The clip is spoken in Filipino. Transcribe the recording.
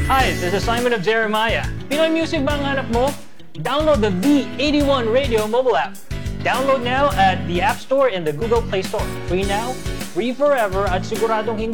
Hi, this is Simon of Jeremiah. Pinoy music ba ang hanap mo? Download the V81 Radio mobile app. Download now at the App Store and the Google Play Store. Free now, free forever, at siguradong hindi